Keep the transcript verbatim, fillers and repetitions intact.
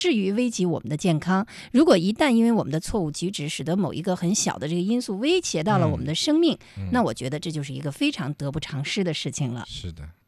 至于危及我们的健康。如果一旦因为我们的错误举止，使得某一个很小的这个因素威胁到了我们的生命， 嗯嗯、 那我觉得这就是一个非常得不偿失的事情了。 是的。